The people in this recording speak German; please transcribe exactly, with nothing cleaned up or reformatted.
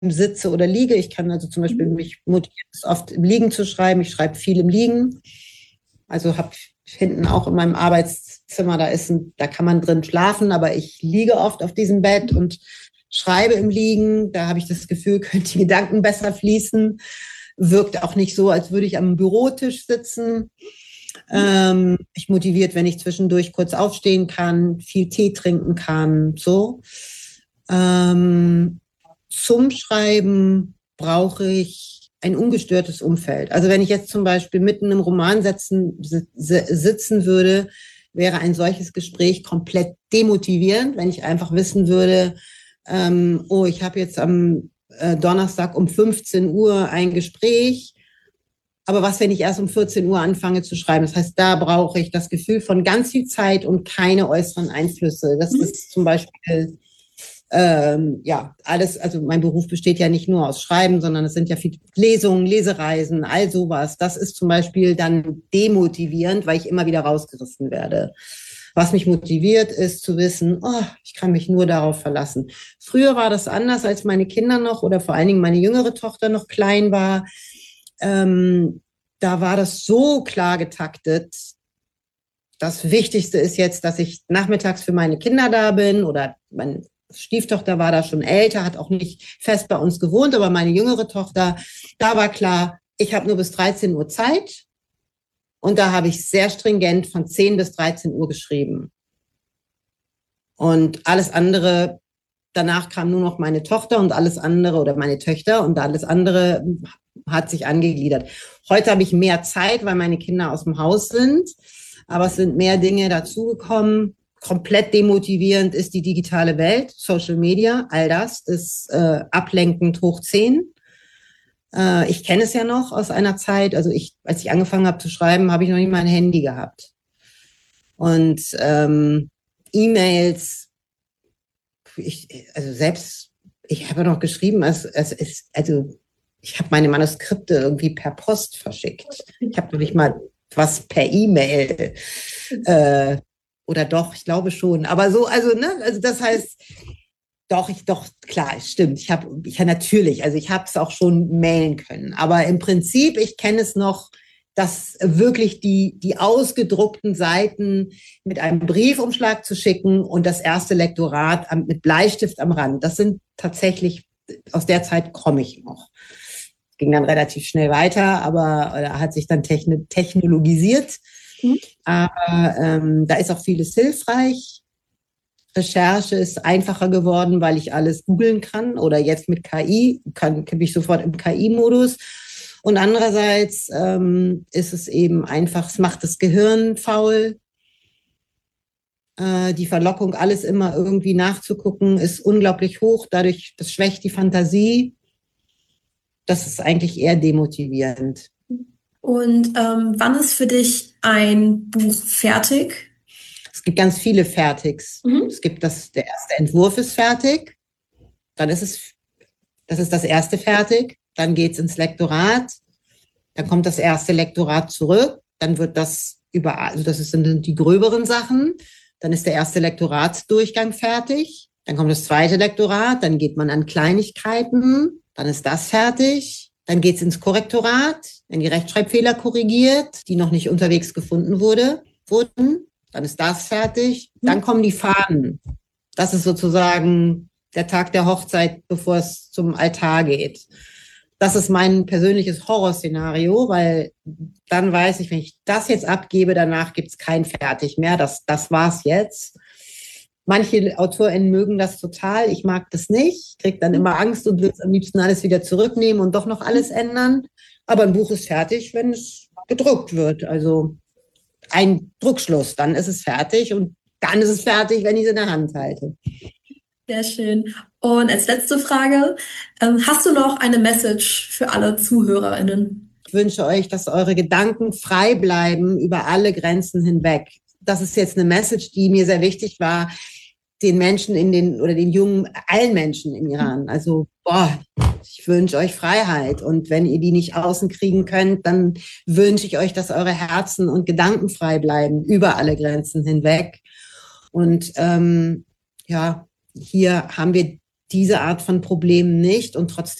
sitze oder liege. Ich kann also zum Beispiel, mich motiviert es oft im Liegen zu schreiben. Ich schreibe viel im Liegen. Also habe hinten auch in meinem Arbeitszimmer, da ist ein, da kann man drin schlafen, aber ich liege oft auf diesem Bett und schreibe im Liegen. Da habe ich das Gefühl, können die Gedanken besser fließen. Wirkt auch nicht so, als würde ich am Bürotisch sitzen. Ähm, ich motiviert, wenn ich zwischendurch kurz aufstehen kann, viel Tee trinken kann, so. Ähm, zum Schreiben brauche ich ein ungestörtes Umfeld. Also wenn ich jetzt zum Beispiel mitten im Roman sitzen, sitzen würde, wäre ein solches Gespräch komplett demotivierend, wenn ich einfach wissen würde, ähm, oh, ich habe jetzt am äh, Donnerstag um fünfzehn Uhr ein Gespräch, aber was, wenn ich erst um vierzehn Uhr anfange zu schreiben? Das heißt, da brauche ich das Gefühl von ganz viel Zeit und keine äußeren Einflüsse. Das mhm. ist zum Beispiel, ähm, ja, alles, also mein Beruf besteht ja nicht nur aus Schreiben, sondern es sind ja viele Lesungen, Lesereisen, all sowas. Das ist zum Beispiel dann demotivierend, weil ich immer wieder rausgerissen werde. Was mich motiviert, ist zu wissen, oh, ich kann mich nur darauf verlassen. Früher war das anders, als meine Kinder noch oder vor allen Dingen meine jüngere Tochter noch klein war. Ähm, da war das so klar getaktet. Das Wichtigste ist jetzt, dass ich nachmittags für meine Kinder da bin, oder meine Stieftochter war da schon älter, hat auch nicht fest bei uns gewohnt, aber meine jüngere Tochter, da war klar, ich habe nur bis dreizehn Uhr Zeit. Und da habe ich sehr stringent von zehn bis dreizehn Uhr geschrieben. Und alles andere, danach kam nur noch meine Tochter und alles andere, oder meine Töchter, und alles andere hat sich angegliedert. Heute habe ich mehr Zeit, weil meine Kinder aus dem Haus sind, aber es sind mehr Dinge dazugekommen. Komplett demotivierend ist die digitale Welt, Social Media, all das ist äh, ablenkend hoch zehn. Äh, ich kenne es ja noch aus einer Zeit, also ich, als ich angefangen habe zu schreiben, habe ich noch nicht mal ein Handy gehabt. Und ähm, E-Mails, ich, also selbst, ich habe noch geschrieben, also, also, also ich habe meine Manuskripte irgendwie per Post verschickt. Ich habe noch nicht mal was per E-Mail. Äh, oder doch, ich glaube schon. Aber so, also, ne, also das heißt, doch, ich, doch, klar, es stimmt. Ich habe, ich ja natürlich, also ich habe es auch schon mailen können. Aber im Prinzip, ich kenne es noch, dass wirklich die, die ausgedruckten Seiten mit einem Briefumschlag zu schicken und das erste Lektorat am, mit Bleistift am Rand. Das sind tatsächlich, aus der Zeit komme ich noch. Ging dann relativ schnell weiter, aber äh, hat sich dann techn- technologisiert. Mhm. Aber ähm, da ist auch vieles hilfreich. Recherche ist einfacher geworden, weil ich alles googeln kann, oder jetzt mit K I, kann, bin ich sofort im K I-Modus. Und andererseits ähm, ist es eben einfach, es macht das Gehirn faul. Äh, die Verlockung, alles immer irgendwie nachzugucken, ist unglaublich hoch. Dadurch, das schwächt die Fantasie. Das ist eigentlich eher demotivierend. Und ähm, wann ist für dich ein Buch fertig? Es gibt ganz viele Fertigs. Mhm. Es gibt das, der erste Entwurf ist fertig. Dann ist es, das ist das erste fertig. Dann geht es ins Lektorat. Dann kommt das erste Lektorat zurück. Dann wird das überall, also das sind die gröberen Sachen. Dann ist der erste Lektoratsdurchgang fertig. Dann kommt das zweite Lektorat. Dann geht man an Kleinigkeiten. Dann ist das fertig. Dann geht es ins Korrektorat, wenn die Rechtschreibfehler korrigiert, die noch nicht unterwegs gefunden wurde, wurden. Dann ist das fertig. Dann kommen die Fahnen. Das ist sozusagen der Tag der Hochzeit, bevor es zum Altar geht. Das ist mein persönliches Horrorszenario, weil dann weiß ich, wenn ich das jetzt abgebe, danach gibt es kein Fertig mehr. Das, das war's jetzt. Manche AutorInnen mögen das total. Ich mag das nicht. Kriege dann immer Angst und will am liebsten alles wieder zurücknehmen und doch noch alles ändern. Aber ein Buch ist fertig, wenn es gedruckt wird. Also ein Druckschluss, dann ist es fertig, und dann ist es fertig, wenn ich es in der Hand halte. Sehr schön. Und als letzte Frage, ähm, hast du noch eine Message für alle ZuhörerInnen? Ich wünsche euch, dass eure Gedanken frei bleiben über alle Grenzen hinweg. Das ist jetzt eine Message, die mir sehr wichtig war, den Menschen in den, oder den jungen, allen Menschen im Iran. Also, boah, ich wünsche euch Freiheit. Und wenn ihr die nicht außen kriegen könnt, dann wünsche ich euch, dass eure Herzen und Gedanken frei bleiben, über alle Grenzen hinweg. Und ähm, ja, hier haben wir diese Art von Problemen nicht und trotzdem